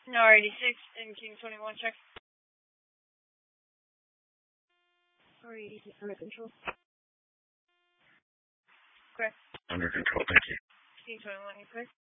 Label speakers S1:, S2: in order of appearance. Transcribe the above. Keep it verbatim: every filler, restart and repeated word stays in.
S1: No, eighty-six and King twenty-one, check. R eighty-six under control. Okay.
S2: Under control, thank you.
S1: King twenty-one, you clear?